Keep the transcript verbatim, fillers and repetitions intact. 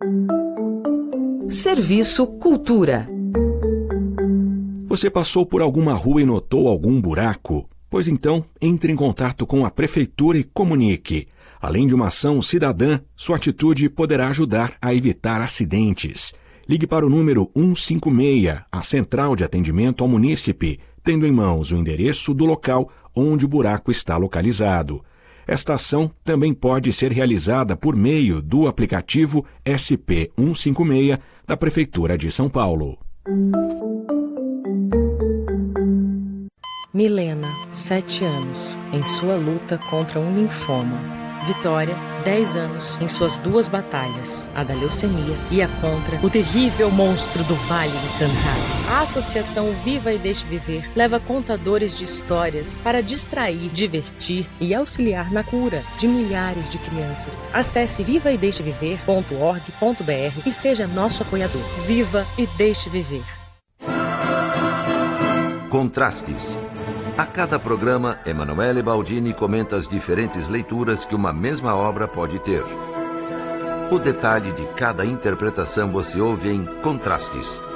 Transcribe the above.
Serviço Cultura. Você passou por alguma rua e notou algum buraco? Pois então, entre em contato com a Prefeitura e comunique. Além de uma ação cidadã, sua atitude poderá ajudar a evitar acidentes. Ligue para o número cento e cinquenta e seis, a central de atendimento ao munícipe, tendo em mãos o endereço do local onde o buraco está localizado. Esta ação também pode ser realizada por meio do aplicativo S P cento e cinquenta e seis da Prefeitura de São Paulo. Milena, sete anos, em sua luta contra um linfoma. Vitória, dez anos, em suas duas batalhas, a da leucemia e a contra o terrível monstro do Vale do Cantar. A Associação Viva e Deixe Viver leva contadores de histórias para distrair, divertir e auxiliar na cura de milhares de crianças. Acesse viva e deixe viver ponto org ponto br e seja nosso apoiador. Viva e Deixe Viver. Contrastes. A cada programa, Emanuele Baldini comenta as diferentes leituras que uma mesma obra pode ter. O detalhe de cada interpretação você ouve em Contrastes,